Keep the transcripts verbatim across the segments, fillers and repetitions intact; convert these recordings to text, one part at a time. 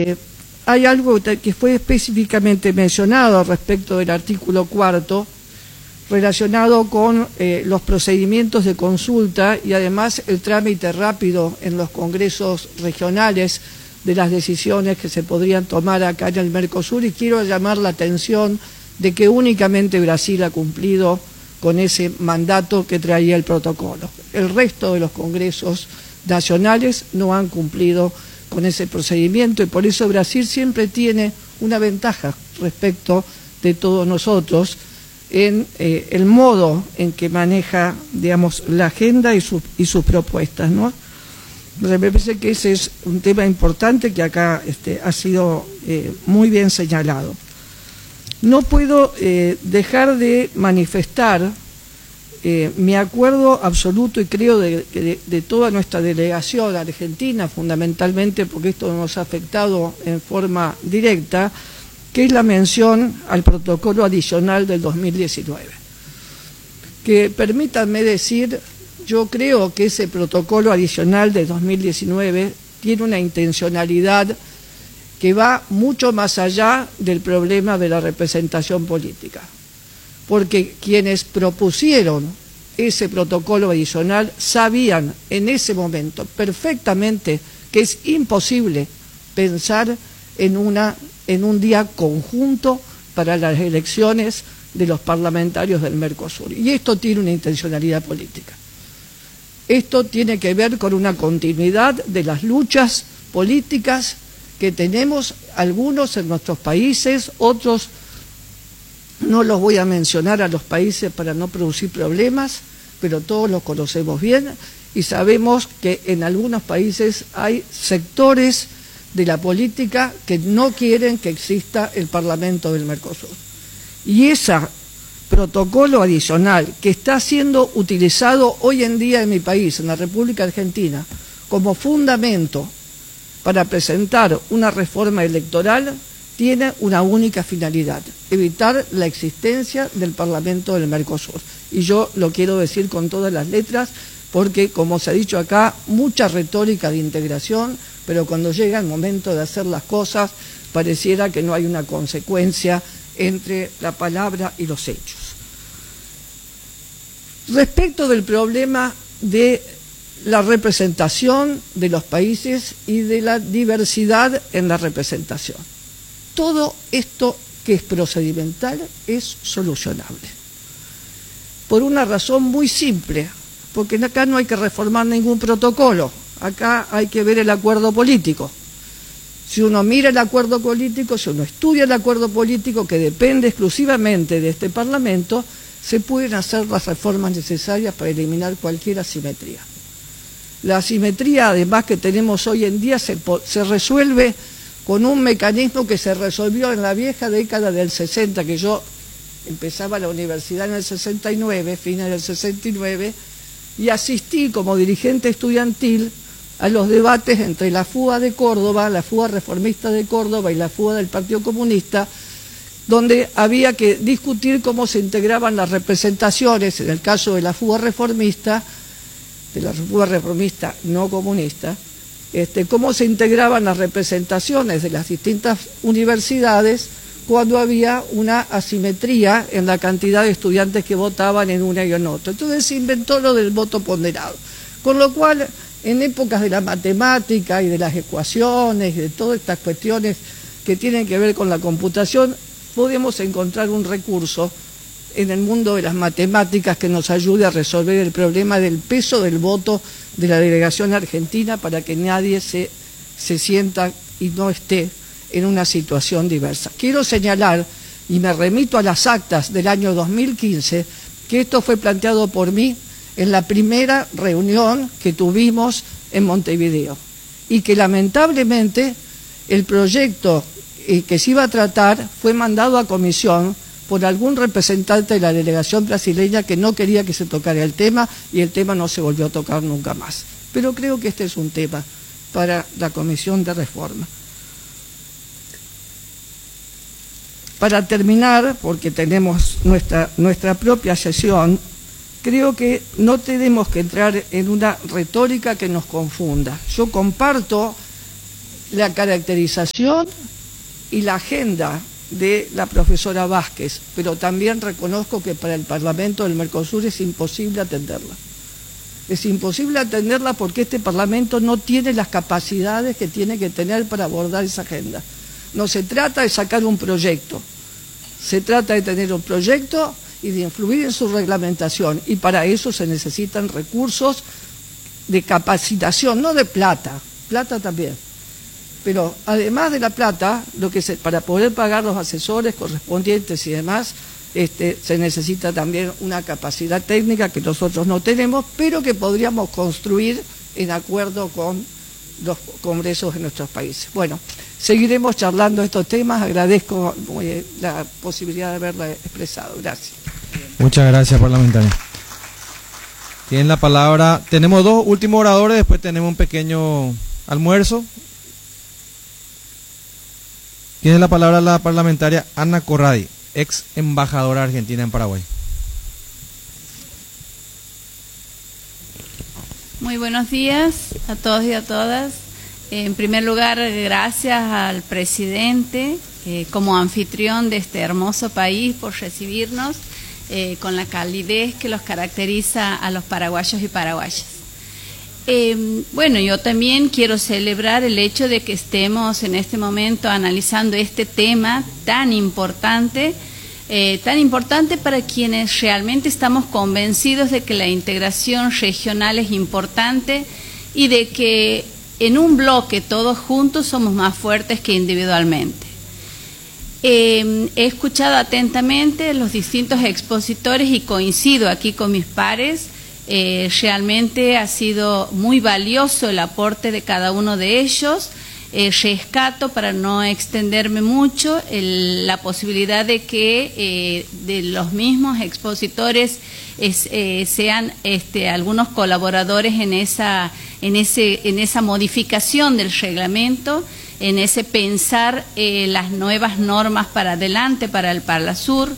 eh, hay algo que fue específicamente mencionado respecto del artículo cuarto, relacionado con eh, los procedimientos de consulta y además el trámite rápido en los congresos regionales de las decisiones que se podrían tomar acá en el Mercosur, y quiero llamar la atención de que únicamente Brasil ha cumplido con ese mandato que traía el protocolo. El resto de los congresos nacionales no han cumplido con ese procedimiento, y por eso Brasil siempre tiene una ventaja respecto de todos nosotros en eh, el modo en que maneja, digamos, la agenda y, su, y sus propuestas, ¿no? Me parece que ese es un tema importante que acá este, ha sido eh, muy bien señalado. No puedo eh, dejar de manifestar eh, mi acuerdo absoluto, y creo de, de, de toda nuestra delegación argentina, fundamentalmente porque esto nos ha afectado en forma directa, que es la mención al protocolo adicional del dos mil diecinueve. Que permítanme decir, yo creo que ese protocolo adicional de dos mil diecinueve tiene una intencionalidad que va mucho más allá del problema de la representación política, porque quienes propusieron ese protocolo adicional sabían en ese momento perfectamente que es imposible pensar en, una, en un día conjunto para las elecciones de los parlamentarios del Mercosur, y esto tiene una intencionalidad política. Esto tiene que ver con una continuidad de las luchas políticas que tenemos algunos en nuestros países, otros no los voy a mencionar a los países para no producir problemas, pero todos los conocemos bien y sabemos que en algunos países hay sectores de la política que no quieren que exista el Parlamento del Mercosur. Y ese protocolo adicional que está siendo utilizado hoy en día en mi país, en la República Argentina, como fundamento para presentar una reforma electoral, tiene una única finalidad: evitar la existencia del Parlamento del Mercosur. Y yo lo quiero decir con todas las letras, porque, como se ha dicho acá, mucha retórica de integración, pero cuando llega el momento de hacer las cosas, pareciera que no hay una consecuencia entre la palabra y los hechos. Respecto del problema de la representación de los países y de la diversidad en la representación, todo esto que es procedimental es solucionable por una razón muy simple, porque acá no hay que reformar ningún protocolo, acá hay que ver el acuerdo político. Si uno mira el acuerdo político, si uno estudia el acuerdo político que depende exclusivamente de este Parlamento, se pueden hacer las reformas necesarias para eliminar cualquier asimetría. La asimetría, además, que tenemos hoy en día se, se resuelve con un mecanismo que se resolvió en la vieja década del sesenta, que yo empezaba la universidad en el sesenta y nueve, fines del sesenta y nueve, y asistí como dirigente estudiantil a los debates entre la FUA de Córdoba, la FUA reformista de Córdoba y la FUA del Partido Comunista, donde había que discutir cómo se integraban las representaciones, en el caso de la FUA reformista, de la FUA reformista no comunista, este, cómo se integraban las representaciones de las distintas universidades cuando había una asimetría en la cantidad de estudiantes que votaban en una y en otra. Entonces se inventó lo del voto ponderado, con lo cual en épocas de la matemática y de las ecuaciones y de todas estas cuestiones que tienen que ver con la computación, podemos encontrar un recurso en el mundo de las matemáticas que nos ayude a resolver el problema del peso del voto de la delegación argentina, para que nadie se, se sienta y no esté en una situación diversa. Quiero señalar, y me remito a las actas del año dos mil quince, que esto fue planteado por mí en la primera reunión que tuvimos en Montevideo, y que lamentablemente el proyecto que se iba a tratar fue mandado a comisión por algún representante de la delegación brasileña que no quería que se tocara el tema, y el tema no se volvió a tocar nunca más. Pero creo que este es un tema para la Comisión de Reforma. Para terminar, porque tenemos nuestra, nuestra propia sesión, creo que no tenemos que entrar en una retórica que nos confunda. Yo comparto la caracterización y la agenda de la profesora Vázquez, pero también reconozco que para el Parlamento del Mercosur es imposible atenderla. Es imposible atenderla porque este Parlamento no tiene las capacidades que tiene que tener para abordar esa agenda. No se trata de sacar un proyecto, se trata de tener un proyecto y de influir en su reglamentación, y para eso se necesitan recursos de capacitación, no de plata, plata también, pero además de la plata, lo que se, para poder pagar los asesores correspondientes y demás, este, se necesita también una capacidad técnica que nosotros no tenemos, pero que podríamos construir en acuerdo con los congresos de nuestros países. Bueno, seguiremos charlando estos temas, agradezco eh, la posibilidad de haberla expresado. Gracias. Muchas gracias, parlamentaria. Tienen la palabra, tenemos dos últimos oradores, después tenemos un pequeño almuerzo. Tiene la palabra la parlamentaria Ana Corradi, ex embajadora argentina en Paraguay. Muy buenos días a todos y a todas. En primer lugar, gracias al presidente eh, como anfitrión de este hermoso país por recibirnos eh, con la calidez que los caracteriza a los paraguayos y paraguayas. Eh, bueno, yo también quiero celebrar el hecho de que estemos en este momento analizando este tema tan importante, eh, tan importante para quienes realmente estamos convencidos de que la integración regional es importante y de que en un bloque todos juntos somos más fuertes que individualmente. Eh, he escuchado atentamente los distintos expositores y coincido aquí con mis pares. Eh, realmente ha sido muy valioso el aporte de cada uno de ellos. Eh, rescato, para no extenderme mucho, el, la posibilidad de que eh, de los mismos expositores es, eh, sean este, algunos colaboradores en esa, en, ese, en esa modificación del reglamento, en ese pensar eh, las nuevas normas para adelante para el Parlasur,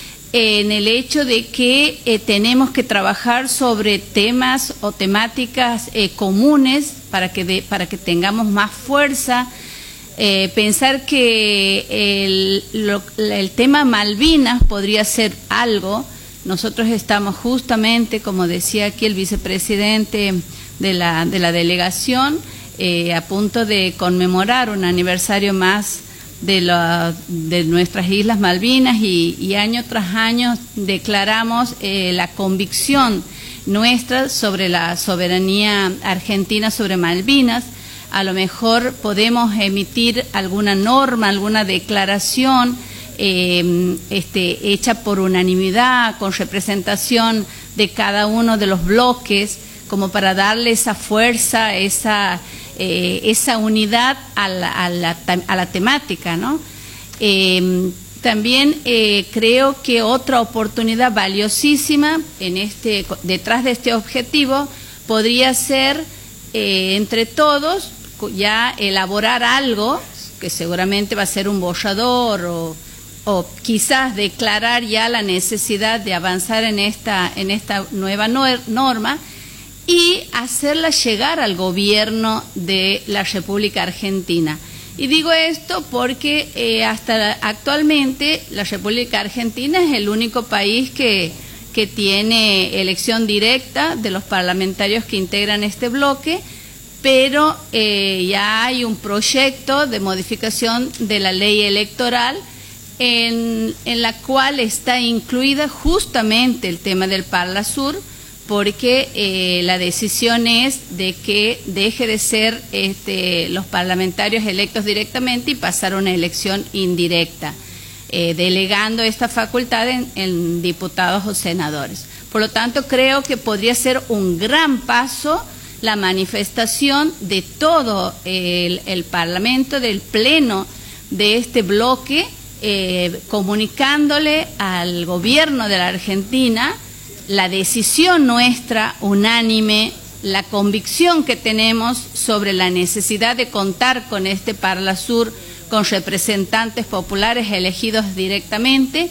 en el hecho de que eh, tenemos que trabajar sobre temas o temáticas eh, comunes para que, de, para que tengamos más fuerza, eh, pensar que el, lo, el tema Malvinas podría ser algo. Nosotros estamos justamente, como decía aquí el vicepresidente de la, de la delegación, eh, a punto de conmemorar un aniversario más de, la, de nuestras Islas Malvinas y, y año tras año declaramos eh, la convicción nuestra sobre la soberanía argentina sobre Malvinas. A lo mejor podemos emitir alguna norma, alguna declaración eh, este, hecha por unanimidad, con representación de cada uno de los bloques, como para darle esa fuerza, esa... Eh, esa unidad a la, a la, a la temática, ¿no? Eh, también eh, creo que otra oportunidad valiosísima en este, detrás de este objetivo podría ser eh, entre todos ya elaborar algo que seguramente va a ser un borrador o, o quizás declarar ya la necesidad de avanzar en esta, en esta nueva norma y hacerla llegar al gobierno de la República Argentina. Y digo esto porque eh, hasta actualmente la República Argentina es el único país que, que tiene elección directa de los parlamentarios que integran este bloque, pero eh, ya hay un proyecto de modificación de la ley electoral en, en la cual está incluida justamente el tema del Parlasur, porque eh, la decisión es de que deje de ser este, los parlamentarios electos directamente y pasar a una elección indirecta, eh, delegando esta facultad en, en diputados o senadores. Por lo tanto, creo que podría ser un gran paso la manifestación de todo el, el Parlamento, del Pleno de este bloque, eh, comunicándole al gobierno de la Argentina la decisión nuestra unánime, la convicción que tenemos sobre la necesidad de contar con este Parlasur, con representantes populares elegidos directamente,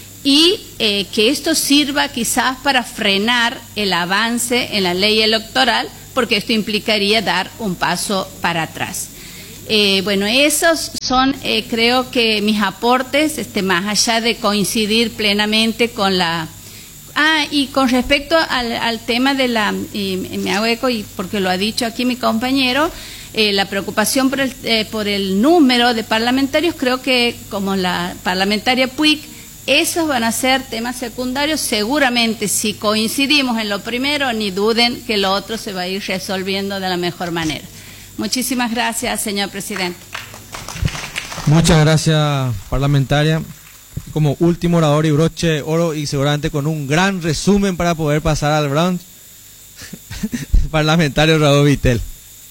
y eh, que esto sirva quizás para frenar el avance en la ley electoral, porque esto implicaría dar un paso para atrás. Eh, bueno, esos son, eh, creo que mis aportes, este, más allá de coincidir plenamente con la... Ah, y con respecto al, al tema de la, y me hago eco, y porque lo ha dicho aquí mi compañero, eh, la preocupación por el, eh, por el número de parlamentarios, creo que como la parlamentaria Puig, esos van a ser temas secundarios. Seguramente si coincidimos en lo primero, ni duden que lo otro se va a ir resolviendo de la mejor manera. Muchísimas gracias, señor presidente. Muchas gracias, parlamentaria. Como último orador y broche de oro, y seguramente con un gran resumen para poder pasar al brunch, parlamentario Raúl Vitel.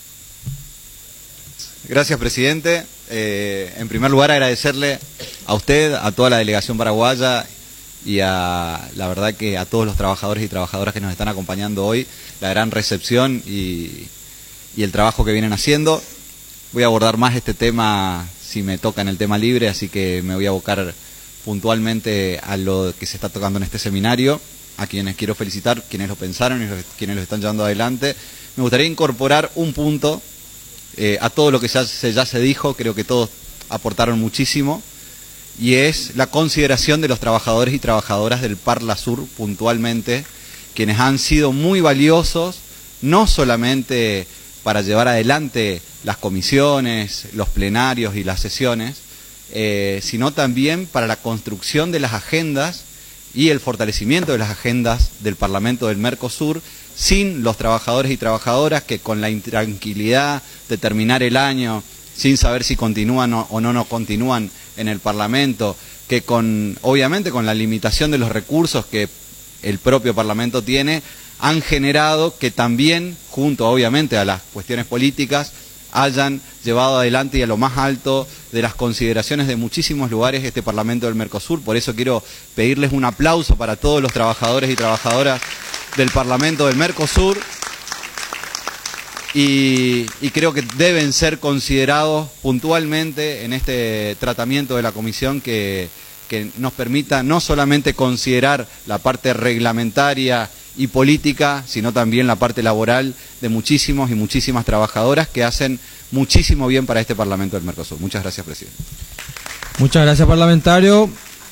Gracias, presidente. Eh, en primer lugar, agradecerle a usted, a toda la delegación paraguaya y a la verdad que a todos los trabajadores y trabajadoras que nos están acompañando hoy, la gran recepción y, y el trabajo que vienen haciendo. Voy a abordar más este tema si me toca en el tema libre, así que me voy a abocar puntualmente a lo que se está tocando en este seminario, a quienes quiero felicitar, quienes lo pensaron y los, quienes lo están llevando adelante. Me gustaría incorporar un punto eh, a todo lo que ya se, ya se dijo, creo que todos aportaron muchísimo, y es la consideración de los trabajadores y trabajadoras del Parla Sur puntualmente, quienes han sido muy valiosos, no solamente para llevar adelante las comisiones, los plenarios y las sesiones, eh, sino también para la construcción de las agendas y el fortalecimiento de las agendas del Parlamento del Mercosur, sin los trabajadores y trabajadoras que con la intranquilidad de terminar el año, sin saber si continúan o, o no, no continúan en el Parlamento, que con, obviamente con la limitación de los recursos que el propio Parlamento tiene, han generado que también, junto obviamente a las cuestiones políticas, hayan llevado adelante y a lo más alto de las consideraciones de muchísimos lugares este Parlamento del Mercosur. Por eso quiero pedirles un aplauso para todos los trabajadores y trabajadoras del Parlamento del Mercosur, y, y creo que deben ser considerados puntualmente en este tratamiento de la comisión que, que nos permita no solamente considerar la parte reglamentaria y política, sino también la parte laboral de muchísimos y muchísimas trabajadoras que hacen muchísimo bien para este Parlamento del Mercosur. Muchas gracias, presidente. Muchas gracias, parlamentario.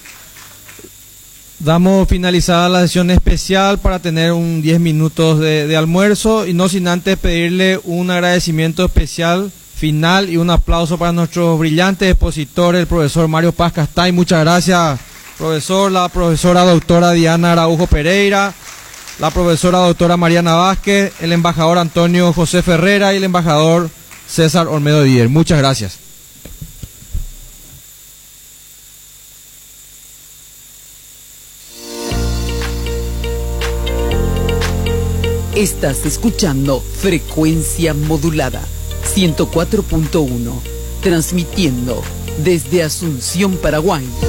Damos finalizada la sesión especial para tener un diez minutos de, de almuerzo, y no sin antes pedirle un agradecimiento especial final y un aplauso para nuestros brillantes expositores, el profesor Mario Paz Castay. Muchas gracias, profesor. La profesora doctora Diana Araujo Pereira, la profesora doctora Mariana Vázquez, el embajador Antonio José Ferrera y el embajador César Olmedo Díez. Muchas gracias. Estás escuchando Frecuencia Modulada ciento cuatro punto uno, transmitiendo desde Asunción, Paraguay.